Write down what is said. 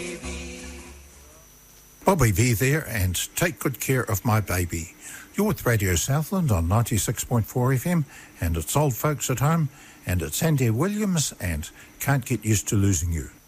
Bobby V there, and take good care of my baby. You're with Radio Southland on 96.4 FM, and it's Old Folks at Home, and it's Andy Williams, and Can't Get Used to Losing You.